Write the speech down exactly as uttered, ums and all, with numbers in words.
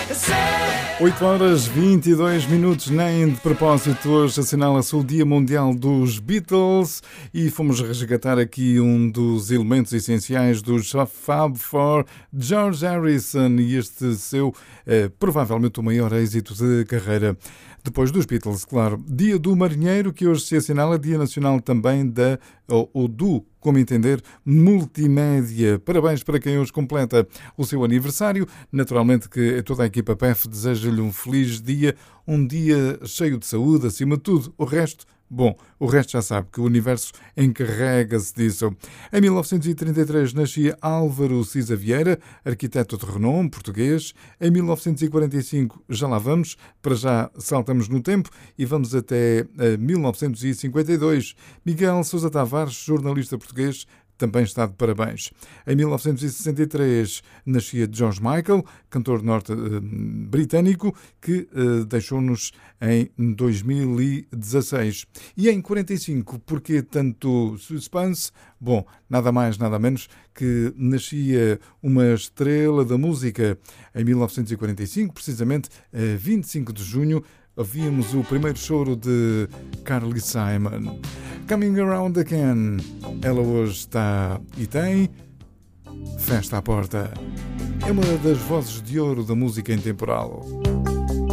oito horas e vinte e dois minutos, nem de propósito. Hoje assinala-se o Dia Mundial dos Beatles e fomos resgatar aqui um dos elementos essenciais dos Fab Four, George Harrison, e este seu, eh, provavelmente o maior êxito de carreira. Depois dos Beatles, claro. Dia do Marinheiro, que hoje se assinala, Dia Nacional também da, ou, ou do, como entender, multimédia. Parabéns para quem hoje completa o seu aniversário. Naturalmente que toda a equipa P E F deseja-lhe um feliz dia, um dia cheio de saúde, acima de tudo. O resto, bom, o resto já sabe que o universo encarrega-se disso. Em mil novecentos e trinta e três nascia Álvaro Siza Vieira, arquiteto de renome, português. Em mil novecentos e quarenta e cinco, já lá vamos, para já saltamos no tempo e vamos até mil novecentos e cinquenta e dois. Miguel Sousa Tavares, jornalista português, também está de parabéns. Em mil novecentos e sessenta e três nascia George Michael, cantor norte-britânico, que uh, deixou-nos em dois mil e dezasseis. E em quarenta e cinco, porquê tanto suspense? Bom, nada mais, nada menos que nascia uma estrela da música. Em mil novecentos e quarenta e cinco, precisamente a vinte e cinco de junho, ouvíamos o primeiro choro de Carly Simon. Coming Around Again. Ela hoje está e tem festa à porta. É uma das vozes de ouro da música intemporal.